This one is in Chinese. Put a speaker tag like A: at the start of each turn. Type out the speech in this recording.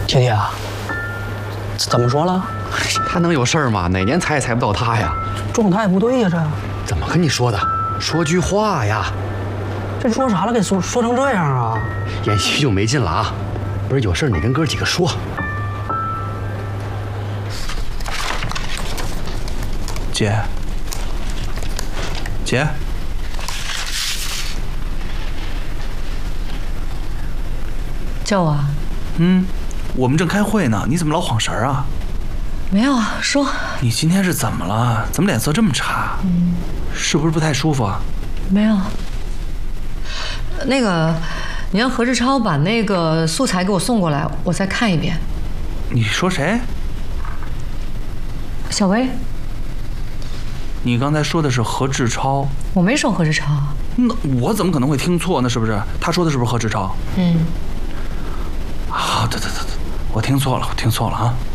A: 姐姐啊，怎么说了？
B: 他能有事儿吗？哪年猜也猜不到他呀。
A: 状态不对呀，这
B: 怎么跟你说的？说句话呀。
A: 这说啥了？给说成这样啊？
B: 演戏就没劲了啊！不是有事你跟哥几个说。
C: 姐，
D: 叫我啊？
C: 我们正开会呢，你怎么老晃神儿啊？
D: 没有啊，说。
C: 你今天是怎么了？怎么脸色这么差？是不是不太舒服啊？
D: 没有。那个，你让何志超把那个素材给我送过来，我再看一遍。
C: 你说谁？
D: 小薇。
C: 你刚才说的是何志超？
D: 我没说何志超。
C: 那我怎么可能会听错呢？是不是？他说的是不是何志超？
D: 嗯。
C: 好，对，我听错了啊。